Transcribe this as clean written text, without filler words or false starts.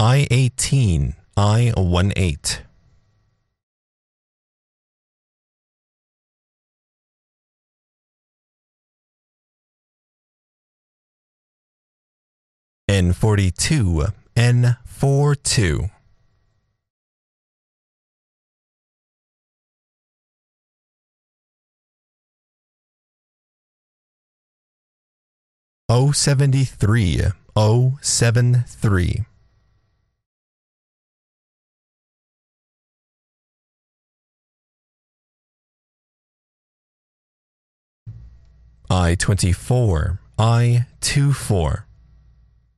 I-18, I-18. N42, N42. O73, O73. I-24, I-24.